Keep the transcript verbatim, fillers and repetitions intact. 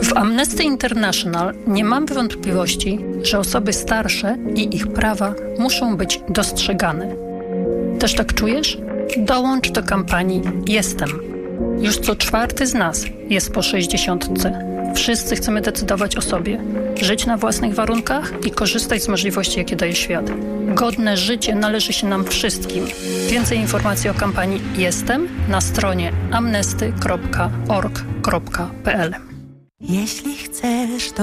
W Amnesty International nie mam wątpliwości, że osoby starsze i ich prawa muszą być dostrzegane. Też tak czujesz? Dołącz do kampanii Jestem. Już co czwarty z nas jest po sześćdziesiątce. Wszyscy chcemy decydować o sobie, żyć na własnych warunkach i korzystać z możliwości, jakie daje świat. Godne życie należy się nam wszystkim. Więcej informacji o kampanii Jestem na stronie amnesty kropka org kropka p l. Jeśli chcesz, to